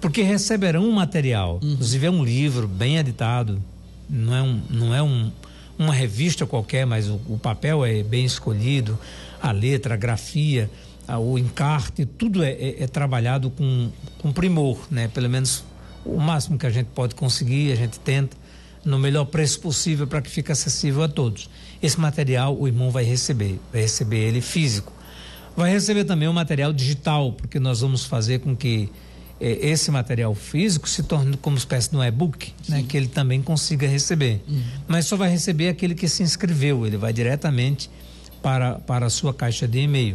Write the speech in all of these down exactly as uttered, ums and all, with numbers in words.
porque receberão um material, uhum. inclusive é um livro bem editado, não é, um, não é um, uma revista qualquer, mas o, o papel é bem escolhido, a letra, a grafia, a, o encarte, tudo é, é, é trabalhado com, com primor, né? Pelo menos o máximo que a gente pode conseguir, a gente tenta, no melhor preço possível para que fique acessível a todos. Esse material o irmão vai receber, vai receber ele físico. Vai receber também o material digital, porque nós vamos fazer com que eh, esse material físico se torne como espécie de um e-book, né, que ele também consiga receber. Uhum. Mas só vai receber aquele que se inscreveu, ele vai diretamente para, para a sua caixa de e-mail.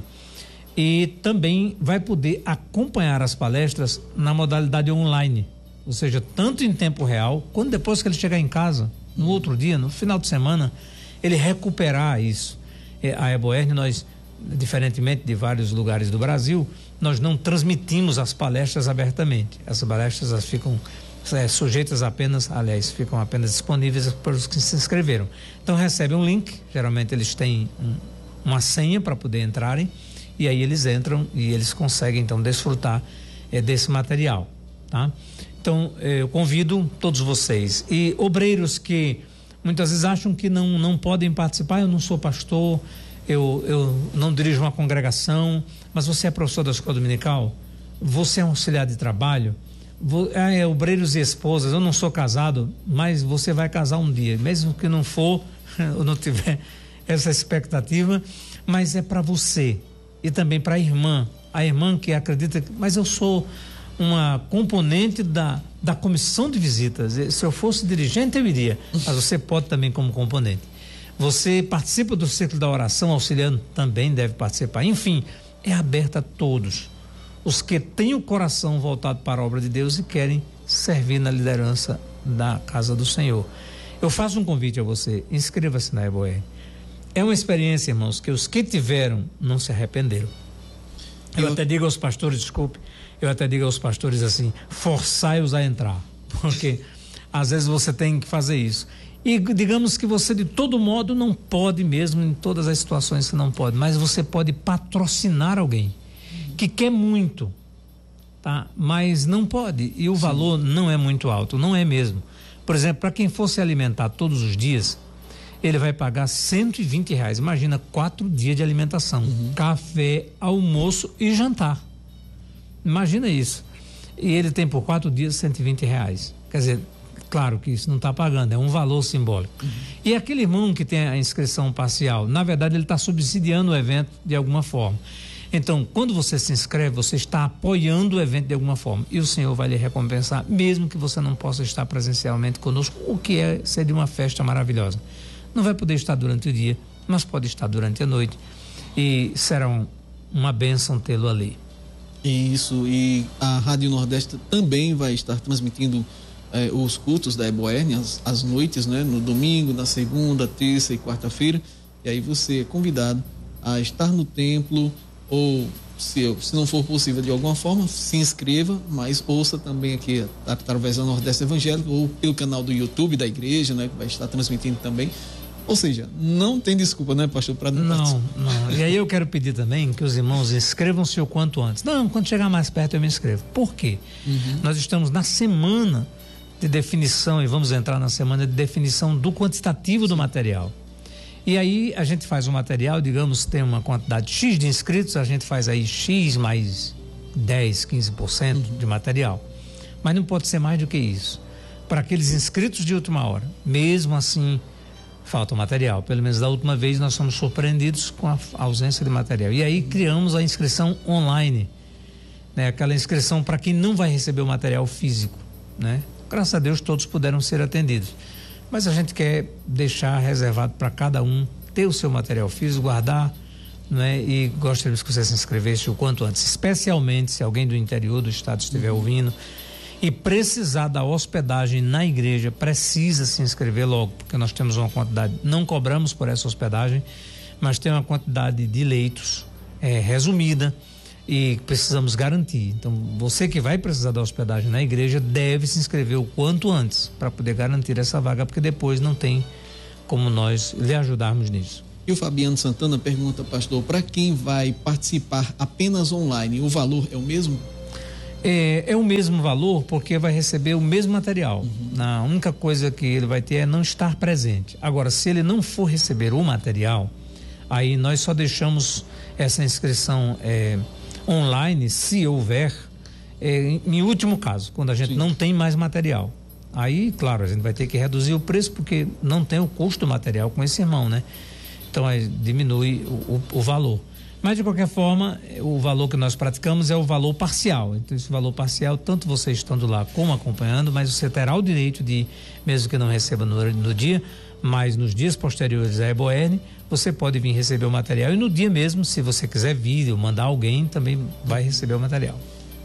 E também vai poder acompanhar as palestras na modalidade online, ou seja, tanto em tempo real, quanto depois que ele chegar em casa, no outro dia, no final de semana, ele recuperar isso. É, a EBOERN, nós, diferentemente de vários lugares do Brasil, nós não transmitimos as palestras abertamente. As palestras elas ficam é, sujeitas apenas, aliás, ficam apenas disponíveis para os que se inscreveram. Então recebem um link, geralmente eles têm um, uma senha para poder entrarem, e aí eles entram e eles conseguem então desfrutar é, desse material, tá? Então, eu convido todos vocês e obreiros que muitas vezes acham que não, não podem participar. Eu não sou pastor, eu, eu não dirijo uma congregação, mas você é professor da escola dominical, você é um auxiliar de trabalho, vou, é, obreiros e esposas, eu não sou casado, mas você vai casar um dia, mesmo que não for, ou não tiver essa expectativa, mas é para você e também para a irmã, a irmã que acredita, mas eu sou uma componente da, da comissão de visitas. Se eu fosse dirigente, eu iria, mas você pode também como componente. Você participa do ciclo da oração, auxiliando, também deve participar. Enfim, é aberta a todos os que têm o coração voltado para a obra de Deus e querem servir na liderança da casa do Senhor. Eu faço um convite a você, inscreva-se na EBOERN. É uma experiência, irmãos, que os que tiveram não se arrependeram. Eu, eu até digo aos pastores, desculpe, eu até digo aos pastores assim, forçai-os a entrar, porque às vezes você tem que fazer isso. E digamos que você de todo modo não pode mesmo, em todas as situações você não pode, mas você pode patrocinar alguém que quer muito, tá? Mas não pode, e o Sim. valor não é muito alto, não é mesmo. Por exemplo, para quem for se alimentar todos os dias, ele vai pagar cento e vinte reais. Imagina quatro dias de alimentação, uhum. café, almoço e jantar. Imagina isso. E ele tem por quatro dias cento e vinte reais. Quer dizer, claro que isso não está pagando, é um valor simbólico. Uhum. E aquele irmão que tem a inscrição parcial, na verdade ele está subsidiando o evento de alguma forma. Então, quando você se inscreve, você está apoiando o evento de alguma forma. E o Senhor vai lhe recompensar, mesmo que você não possa estar presencialmente conosco, o que é ser de uma festa maravilhosa. Não vai poder estar durante o dia, mas pode estar durante a noite. E será um, uma bênção tê-lo ali. Isso, e a Rádio Nordeste também vai estar transmitindo eh, os cultos da EBOERN, as, as noites, né? No domingo, na segunda, terça e quarta-feira. E aí você é convidado a estar no templo, ou se, se não for possível de alguma forma, se inscreva, mas ouça também aqui através da Nordeste Evangélica ou pelo canal do YouTube da igreja, né? Que vai estar transmitindo também. Ou seja, não tem desculpa, né, pastor? Pra não, não, não. E aí eu quero pedir também que os irmãos inscrevam-se o quanto antes. Não, quando chegar mais perto eu me inscrevo. Por quê? Uhum. Nós estamos na semana de definição e vamos entrar na semana de definição do quantitativo do material. E aí a gente faz um material, digamos, tem uma quantidade X de inscritos, a gente faz aí X mais dez, quinze por cento uhum. de material. Mas não pode ser mais do que isso. Para aqueles inscritos de última hora, mesmo assim, falta material. Pelo menos da última vez nós fomos surpreendidos com a ausência de material. E aí criamos a inscrição online, né? Aquela inscrição para quem não vai receber o material físico, né? Graças a Deus todos puderam ser atendidos. Mas a gente quer deixar reservado para cada um ter o seu material físico, guardar, né? E gostaríamos que você se inscrevesse o quanto antes, especialmente se alguém do interior do estado estiver uhum. ouvindo e precisar da hospedagem na igreja, precisa se inscrever logo, porque nós temos uma quantidade, não cobramos por essa hospedagem, mas tem uma quantidade de leitos é, resumida e precisamos garantir. Então, você que vai precisar da hospedagem na igreja deve se inscrever o quanto antes para poder garantir essa vaga, porque depois não tem como nós lhe ajudarmos nisso. E o Fabiano Santana pergunta, pastor, para quem vai participar apenas online, o valor é o mesmo? É, é o mesmo valor porque vai receber o mesmo material. Uhum. A única coisa que ele vai ter é não estar presente. Agora, se ele não for receber o material, aí nós só deixamos essa inscrição é, online, se houver, é, em, em último caso, quando a gente Sim. não tem mais material. Aí, claro, a gente vai ter que reduzir o preço porque não tem o custo do material com esse irmão, né? Então aí diminui o, o, o valor. Mas, de qualquer forma, o valor que nós praticamos é o valor parcial. Então, esse valor parcial, tanto você estando lá como acompanhando, mas você terá o direito de, mesmo que não receba no, no dia, mas nos dias posteriores à EBOERN, você pode vir receber o material. E no dia mesmo, se você quiser vir ou mandar alguém, também vai receber o material.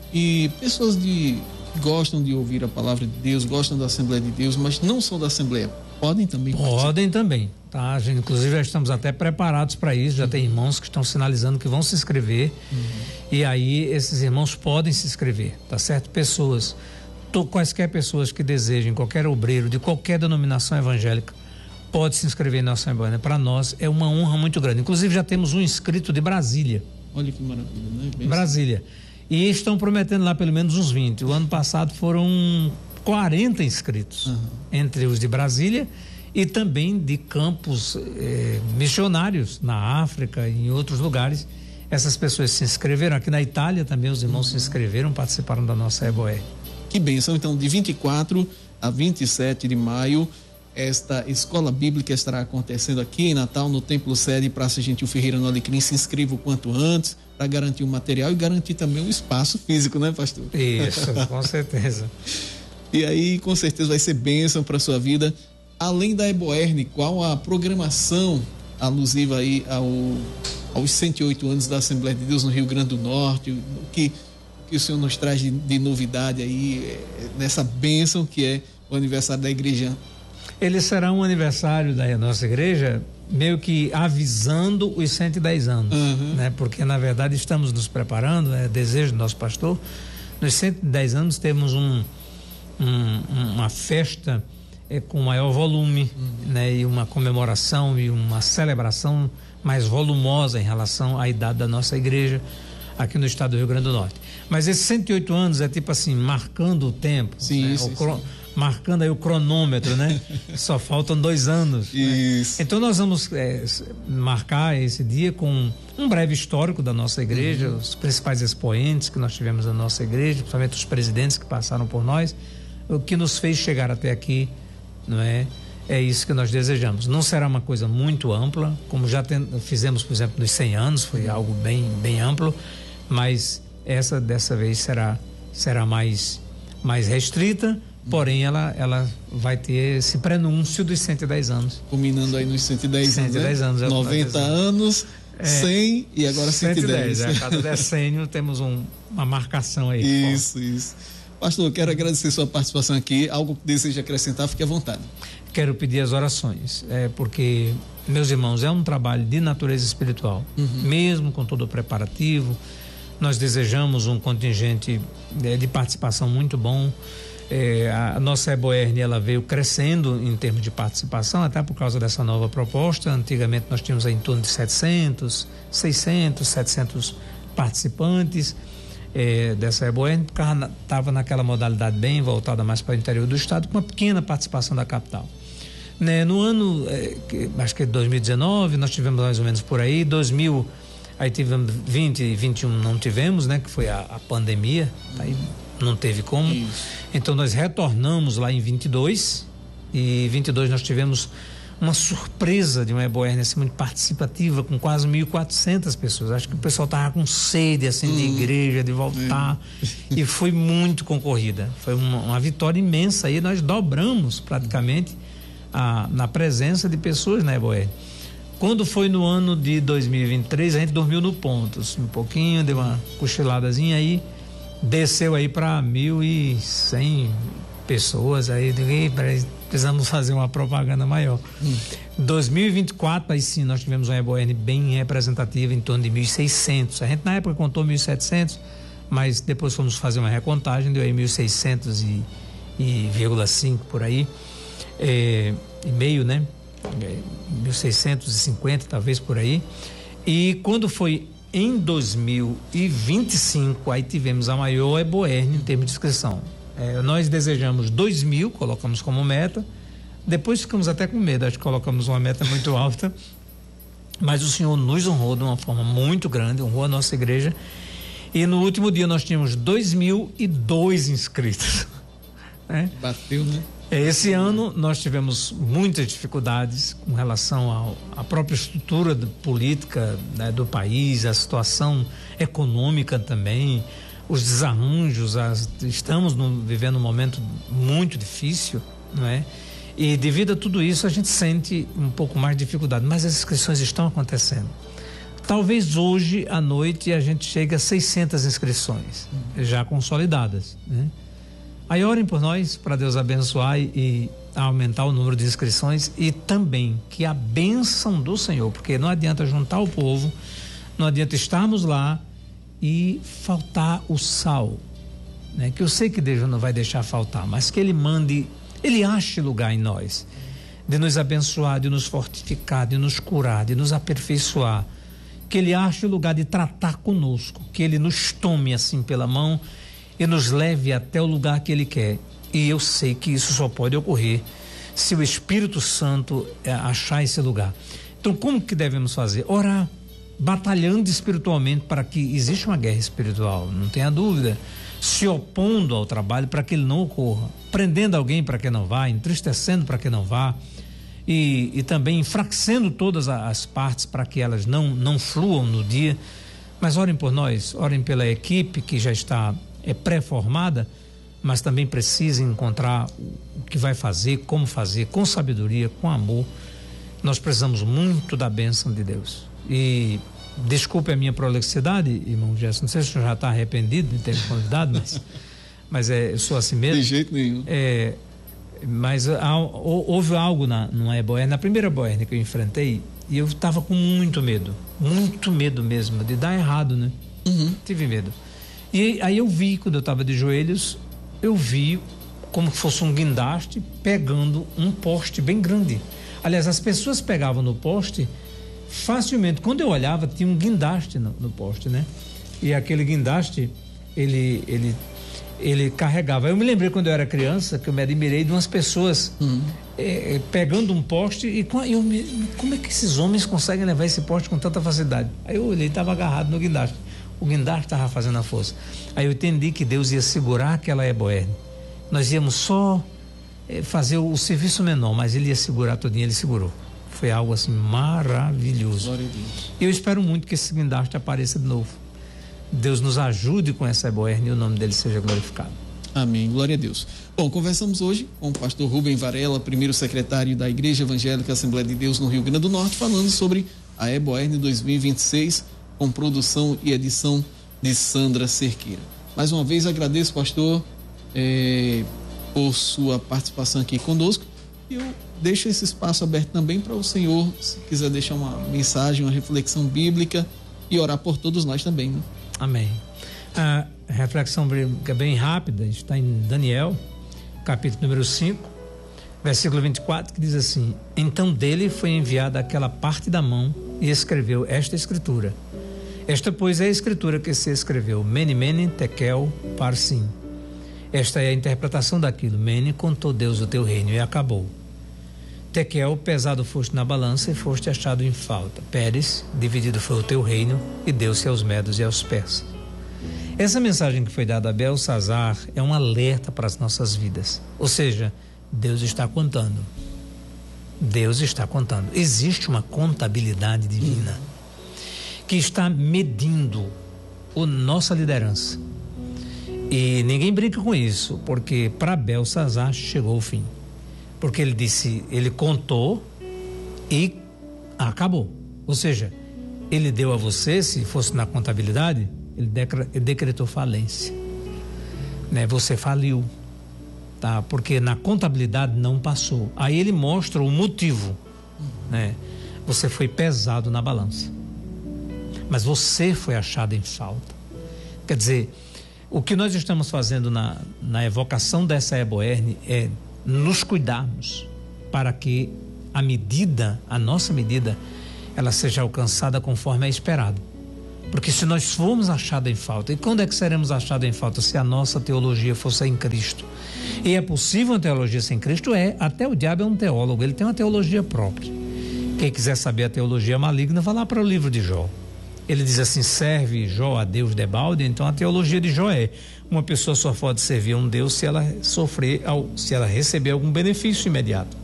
E pessoas de, que gostam de ouvir a palavra de Deus, gostam da Assembleia de Deus, mas não são da Assembleia, podem também participar? Podem também. Tá, gente, inclusive já estamos até preparados para isso, já uhum. tem irmãos que estão sinalizando que vão se inscrever uhum. e aí esses irmãos podem se inscrever, tá certo? Pessoas, to, quaisquer pessoas que desejem, qualquer obreiro de qualquer denominação evangélica pode se inscrever na Assembleia. Para nós é uma honra muito grande, inclusive já temos um inscrito de Brasília. Olha que maravilha, né? Bem Brasília. E estão prometendo lá pelo menos uns vinte. O ano passado foram quarenta inscritos, uhum. entre os de Brasília e também de campos eh, missionários na África e em outros lugares. Essas pessoas se inscreveram. Aqui na Itália também os irmãos uhum. se inscreveram, participaram da nossa EBOERN. Que bênção. Então, de vinte e quatro a vinte e sete de maio, esta escola bíblica estará acontecendo aqui em Natal, no Templo Sede, Praça Gentil Ferreira, no Alecrim. Se inscreva o quanto antes para garantir o material e garantir também o espaço físico, né, pastor? Isso, com certeza. E aí, com certeza, vai ser bênção para a sua vida. Além da EBOERN, qual a programação alusiva aí ao, aos cento e oito anos da Assembleia de Deus no Rio Grande do Norte? O que, que o senhor nos traz de, de novidade aí nessa bênção que é o aniversário da igreja? Ele será um aniversário da nossa igreja meio que avisando os cento e dez anos, uhum. né? Porque na verdade estamos nos preparando, é desejo do nosso pastor. Nos cento e dez anos temos um, um, uma festa é, com maior volume, uhum. né? E uma comemoração e uma celebração mais volumosa em relação à idade da nossa igreja aqui no estado do Rio Grande do Norte. Mas esses cento e oito anos é tipo assim, marcando o tempo, sim, né? isso, o cro... sim. marcando aí o cronômetro, né? Só faltam dois anos. Isso. Né? Então nós vamos é, marcar esse dia com um breve histórico da nossa igreja, uhum. os principais expoentes que nós tivemos na nossa igreja, principalmente os presidentes que passaram por nós, o que nos fez chegar até aqui, não é? É isso que nós desejamos. Não será uma coisa muito ampla, como já tem, fizemos, por exemplo, nos cem anos, foi algo bem, bem amplo, mas essa dessa vez será, será mais, mais restrita. Porém, ela, ela vai ter esse prenúncio dos cento e dez anos. Culminando aí nos cento e dez anos, cento e dez né? anos. É noventa anos, é, cem e agora cento e dez. cento e dez, é, a cada decênio temos um, uma marcação aí. Isso, forte. Isso. Pastor, eu quero agradecer sua participação aqui. Algo que deseja acrescentar, fique à vontade. Quero pedir as orações, é, porque, meus irmãos, é um trabalho de natureza espiritual, uhum. mesmo com todo o preparativo. Nós desejamos um contingente é, de participação muito bom. É, a nossa EBOERN, ela veio crescendo em termos de participação, até por causa dessa nova proposta. Antigamente nós tínhamos aí em torno de setecentos, seiscentos, setecentos participantes é, dessa EBOERN, porque estava naquela modalidade bem voltada mais para o interior do estado, com uma pequena participação da capital. Né, no ano, é, que, acho que dois mil e dezenove, nós tivemos mais ou menos por aí, dois mil, aí tivemos vinte e vinte e um não tivemos, né, que foi a, a pandemia, tá aí. Não teve como. Isso. Então nós retornamos lá em vinte e dois e vinte e dois nós tivemos uma surpresa de uma EBOERN assim, muito participativa, com quase mil e quatrocentas pessoas. Acho que o pessoal estava com sede assim, hum. de igreja, de voltar, hum. e foi muito concorrida. Foi uma, uma vitória imensa aí, nós dobramos praticamente a, na presença de pessoas na EBOERN. Quando foi no ano de dois mil e vinte e três, a gente dormiu no ponto, assim, um pouquinho, deu uma cochiladazinha aí, desceu aí para mil e cem pessoas, aí precisamos fazer uma propaganda maior. Hum. dois mil e vinte e quatro, aí sim, nós tivemos uma EBOERN bem representativa, em torno de mil e seiscentos. A gente na época contou mil e setecentos, mas depois fomos fazer uma recontagem, deu aí mil e seiscentos e, e vírgula cinco por aí, é, e meio, né? É, mil seiscentos e cinquenta talvez por aí. E quando foi em dois mil e vinte e cinco, aí tivemos a maior EBOERN em termos de inscrição. É, nós desejamos dois mil, colocamos como meta, depois ficamos até com medo, acho que colocamos uma meta muito alta, mas o Senhor nos honrou de uma forma muito grande, honrou a nossa igreja, e no último dia nós tínhamos dois mil e dois inscritos. Né? Bateu, né? Esse ano nós tivemos muitas dificuldades com relação ao, à própria estrutura de, política, né, do país, a situação econômica também, os desarranjos, as, estamos no, vivendo um momento muito difícil, não é? E devido a tudo isso a gente sente um pouco mais de dificuldade, mas as inscrições estão acontecendo. Talvez hoje à noite a gente chegue a seiscentas inscrições já consolidadas, né? Aí orem por nós, para Deus abençoar e, e aumentar o número de inscrições, e também que a bênção do Senhor, porque não adianta juntar o povo, não adianta estarmos lá e faltar o sal, né? Que eu sei que Deus não vai deixar faltar, mas que Ele mande, Ele ache lugar em nós, de nos abençoar, de nos fortificar, de nos curar, de nos aperfeiçoar, que Ele ache lugar de tratar conosco, que Ele nos tome assim pela mão e nos leve até o lugar que Ele quer. E eu sei que isso só pode ocorrer se o Espírito Santo é, achar esse lugar. Então, como que devemos fazer? Orar, batalhando espiritualmente para que exista uma guerra espiritual, não tenha dúvida, se opondo ao trabalho para que ele não ocorra, prendendo alguém para que não vá, entristecendo para que não vá, e, e também enfraquecendo todas as partes para que elas não, não fluam no dia. Mas orem por nós, orem pela equipe que já está é pré-formada, mas também precisa encontrar o que vai fazer, como fazer, com sabedoria, com amor. Nós precisamos muito da bênção de Deus. E desculpe a minha prolixidade, irmão Gerson, não sei se o senhor já está arrependido de ter me convidado, mas, mas é, eu sou assim mesmo. De jeito nenhum. É, mas há, houve algo na, numa EBOERN, na primeira EBOERN que eu enfrentei, e eu estava com muito medo, muito medo mesmo, de dar errado, né? Uhum. Tive medo. E aí eu vi, quando eu estava de joelhos, eu vi como se fosse um guindaste pegando um poste bem grande. Aliás, as pessoas pegavam no poste facilmente. Quando eu olhava, tinha um guindaste no, no poste, né? E aquele guindaste, ele, ele, ele carregava. Eu me lembrei quando eu era criança, que eu me admirei de umas pessoas uhum. é, pegando um poste e eu me, como é que esses homens conseguem levar esse poste com tanta facilidade? Aí eu olhei, estava agarrado no guindaste. O guindaste estava fazendo a força. Aí eu entendi que Deus ia segurar aquela EBOERN. Nós íamos só eh, fazer o, o serviço menor, mas Ele ia segurar todinho, Ele segurou. Foi algo assim maravilhoso. Glória a Deus. E eu espero muito que esse guindaste apareça de novo. Deus nos ajude com essa EBOERN e o nome dele seja glorificado. Amém, glória a Deus. Bom, conversamos hoje com o pastor Rubem Varela, primeiro secretário da Igreja Evangélica Assembleia de Deus no Rio Grande do Norte, falando sobre a EBOERN dois mil e vinte e seis, com produção e edição de Sandra Cerqueira. Mais uma vez agradeço, pastor, eh, por sua participação aqui conosco, e eu deixo esse espaço aberto também para o senhor, se quiser deixar uma mensagem, uma reflexão bíblica e orar por todos nós também, né? Amém. A reflexão bíblica bem rápida está em Daniel, capítulo número cinco, versículo vinte e quatro, que diz assim: então dele foi enviada aquela parte da mão e escreveu esta escritura. Esta, pois, é a escritura que se escreveu: Mene, Mene, Tekel, Parsim. Esta é a interpretação daquilo. Mene, contou Deus o teu reino e acabou. Tekel, pesado foste na balança e foste achado em falta. Pérez, dividido foi o teu reino e deu-se aos medos e aos persas. Essa mensagem que foi dada a Belsazar é um alerta para as nossas vidas. Ou seja, Deus está contando. Deus está contando. Existe uma contabilidade divina que está medindo a nossa liderança. E ninguém brinca com isso, porque para Belsazar chegou o fim. Porque ele disse, ele contou e acabou. Ou seja, ele deu a você, se fosse na contabilidade, ele, decre, ele decretou falência. Né? Você faliu. Tá? Porque na contabilidade não passou. Aí ele mostra o motivo. Né? Você foi pesado na balança. Mas você foi achado em falta. Quer dizer, o que nós estamos fazendo na, na evocação dessa EBOERN é nos cuidarmos para que a medida, a nossa medida, ela seja alcançada conforme é esperado. Porque se nós formos achados em falta, e quando é que seremos achados em falta? Se a nossa teologia fosse em Cristo. E é possível uma teologia sem Cristo? É. Até o diabo é um teólogo, ele tem uma teologia própria. Quem quiser saber a teologia maligna, vá lá para o livro de Jó. Ele diz assim: serve Jó a Deus debalde. Então a teologia de Jó é: uma pessoa só pode servir a um Deus se ela sofrer, se ela receber algum benefício imediato.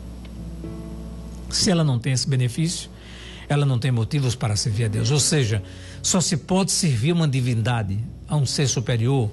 Se ela não tem esse benefício, ela não tem motivos para servir a Deus. Ou seja, só se pode servir uma divindade, a um ser superior,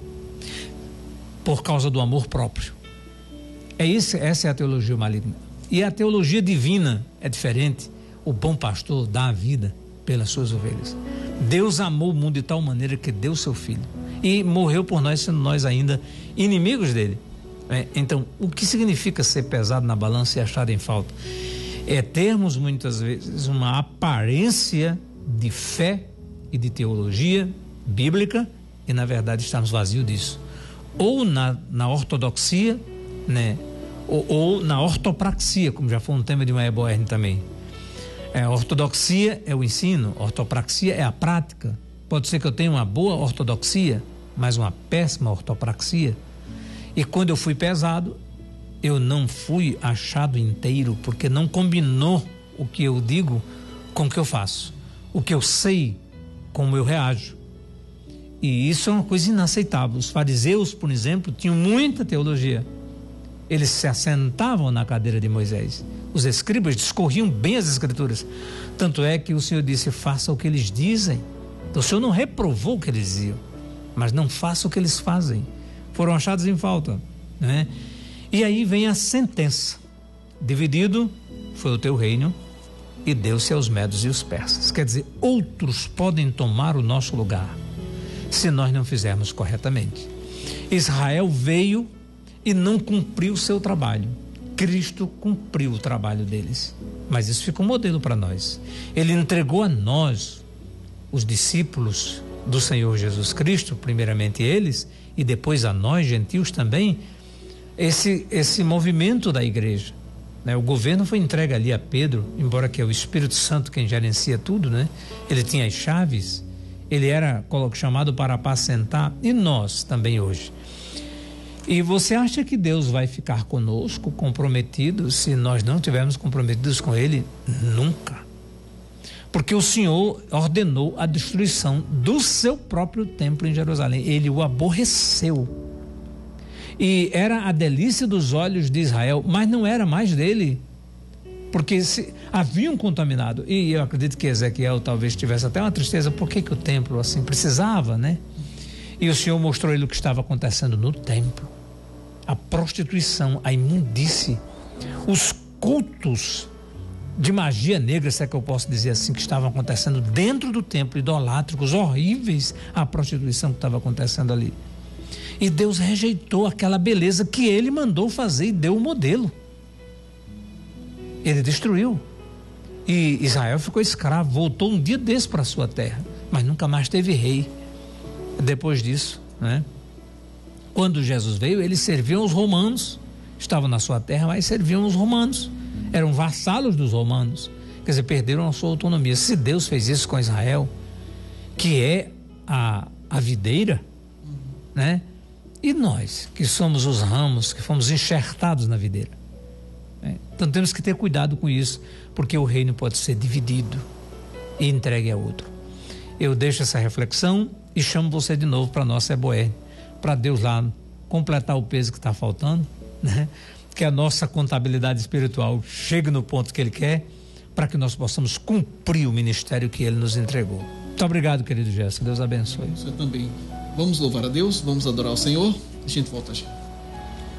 por causa do amor próprio. É esse, essa é a teologia maligna. E a teologia divina é diferente. O bom pastor dá a vida pelas suas ovelhas. Deus amou o mundo de tal maneira que deu seu filho e morreu por nós, sendo nós ainda inimigos dele. É, então, o que significa ser pesado na balança e achado em falta? É termos muitas vezes uma aparência de fé e de teologia bíblica e na verdade estamos vazios disso. Ou na, na ortodoxia, né? Ou, ou na ortopraxia, como já foi um tema de uma Eboerne também. É, a ortodoxia é o ensino, a ortopraxia é a prática. Pode ser que eu tenha uma boa ortodoxia, mas uma péssima ortopraxia. E quando eu fui pesado, eu não fui achado inteiro, porque não combinou o que eu digo com o que eu faço, o que eu sei, como eu reajo. E isso é uma coisa inaceitável. Os fariseus, por exemplo, tinham muita teologia. Eles se assentavam na cadeira de Moisés. Os escribas discorriam bem as escrituras. Tanto é que o Senhor disse: faça o que eles dizem. Então, o Senhor não reprovou o que eles diziam, mas não faça o que eles fazem. Foram achados em falta, né? E aí vem a sentença: dividido foi o teu reino e deu-se aos medos e os persas. Quer dizer, outros podem tomar o nosso lugar se nós não fizermos corretamente. Israel veio e não cumpriu o seu trabalho. Cristo cumpriu o trabalho deles, mas isso fica um modelo para nós. Ele entregou a nós, os discípulos do Senhor Jesus Cristo, primeiramente eles, e depois a nós, gentios também, esse, esse movimento da igreja, né? O governo foi entregue ali a Pedro, embora que é o Espírito Santo quem gerencia tudo, né? Ele tinha as chaves, ele era chamado para apacentar, e nós também hoje. E você acha que Deus vai ficar conosco, comprometido, se nós não estivermos comprometidos com Ele? Nunca. Porque o Senhor ordenou a destruição do seu próprio templo em Jerusalém. Ele o aborreceu. E era a delícia dos olhos de Israel, mas não era mais dele. Porque se, havia um contaminado. E eu acredito que Ezequiel talvez tivesse até uma tristeza. Por que que o templo assim precisava, né? E o Senhor mostrou ele o que estava acontecendo no templo. A prostituição, a imundície, os cultos de magia negra, se é que eu posso dizer assim, que estavam acontecendo dentro do templo, idolátricos, horríveis, a prostituição que estava acontecendo ali. E Deus rejeitou aquela beleza que ele mandou fazer e deu o modelo. Ele destruiu. E Israel ficou escravo, voltou um dia desse para a sua terra, mas nunca mais teve rei. Depois disso, né? Quando Jesus veio, eles serviam os romanos, estavam na sua terra, mas serviam os romanos, eram vassalos dos romanos, quer dizer, perderam a sua autonomia. Se Deus fez isso com Israel, que é a, a videira, né? E nós, que somos os ramos, que fomos enxertados na videira, né? Então temos que ter cuidado com isso, porque o reino pode ser dividido e entregue a outro. Eu deixo essa reflexão e chamo você de novo para a nossa Eboerne, para Deus lá completar o peso que está faltando, né? Que a nossa contabilidade espiritual chegue no ponto que Ele quer, para que nós possamos cumprir o ministério que Ele nos entregou. Muito obrigado, querido Jéssica. Deus abençoe. Você também. Vamos louvar a Deus, vamos adorar o Senhor. A gente volta já.